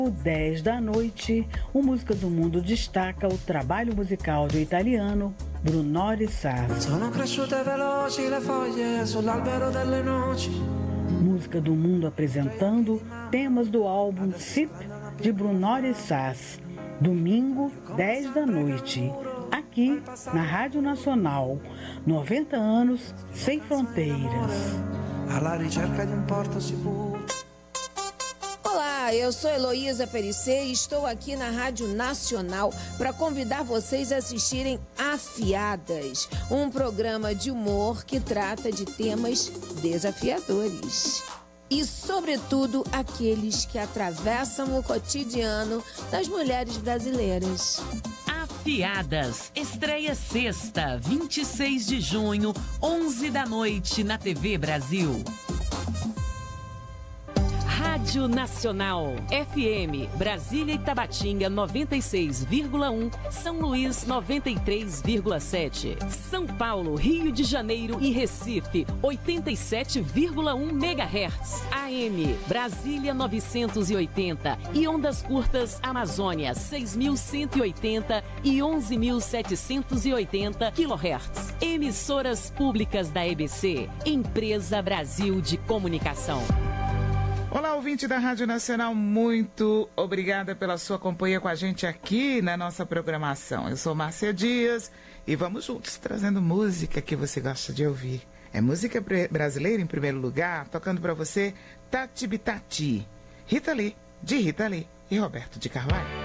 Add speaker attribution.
Speaker 1: 10 da noite, o Música do Mundo destaca o trabalho musical do italiano Brunori Sassi.
Speaker 2: Sono cresciute veloci le foglie sull'albero delle noci.
Speaker 1: Música do Mundo apresentando temas do álbum SIP de Brunori Sassi. Domingo, 10 da noite, aqui na Rádio Nacional. 90 anos sem fronteiras.
Speaker 2: Alla ricerca di un porto sicuro.
Speaker 3: Olá, eu sou Heloísa Perissé e estou aqui na Rádio Nacional para convidar vocês a assistirem Afiadas, um programa de humor que trata de temas desafiadores. E, sobretudo, aqueles que atravessam o cotidiano das mulheres brasileiras.
Speaker 4: Afiadas, estreia sexta, 26 de junho, 11 da noite, na TV Brasil. Rádio Nacional, FM, Brasília e Tabatinga 96,1, São Luís 93,7, São Paulo, Rio de Janeiro e Recife 87,1 MHz, AM, Brasília 980 e ondas curtas Amazônia 6.180 e 11.780 kHz. Emissoras públicas da EBC, Empresa Brasil de Comunicação.
Speaker 5: Olá, ouvinte da Rádio Nacional, muito obrigada pela sua companhia com a gente aqui na nossa programação. Eu sou Márcia Dias e vamos juntos trazendo música que você gosta de ouvir. É música brasileira em primeiro lugar, tocando para você Tati Bitati, Rita Lee, de Rita Lee e Roberto de Carvalho.